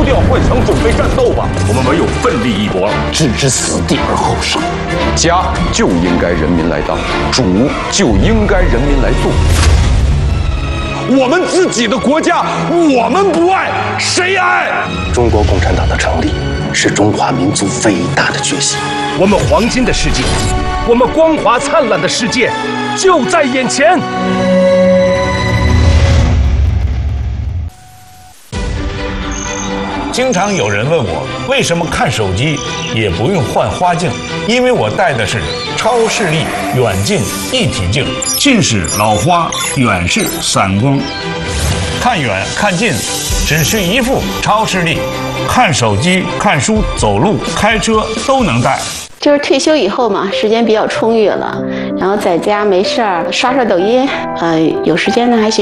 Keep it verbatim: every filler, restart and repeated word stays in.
调换枪，准备战斗吧！ 我们唯有奋力一搏， 置之死地而后生。家就应该人民来当，主就应该人民来做。 我们自己的国家，我们不爱，谁爱？ 中国共产党的成立，是中华民族伟大的决心。 我们黄金的世界，我们光华灿烂的世界，就在眼前。 经常有人问我，为什么看手机也不用换花镜？因为我戴的是超视力远近一体镜，近视老花，远视散光。看远看近，只需一副超视力，看手机、看书、走路、开车都能戴。 就是退休以后嘛，时间比较充裕了，然后在家没事儿刷刷抖音，呃，有时间呢还学。